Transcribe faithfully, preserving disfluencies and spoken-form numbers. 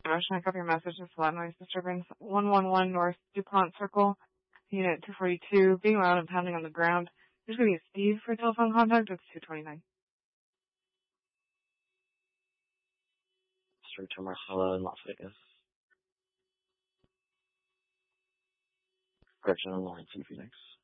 Motion, I copy your message. It's a loud noise disturbance. one one one North DuPont Circle, Unit two forty-two, being loud and pounding on the ground. There's going to be Steve for telephone contact. It's two twenty-nine. Straight to Marcella in Las Vegas. Correction on Lawrence in Phoenix.